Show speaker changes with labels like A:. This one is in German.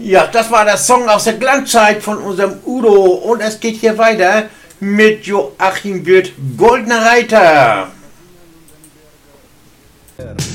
A: Ja, das war der Song aus der Glanzzeit von unserem Udo. Und es geht hier weiter mit Joachim Wirth, Goldener Reiter.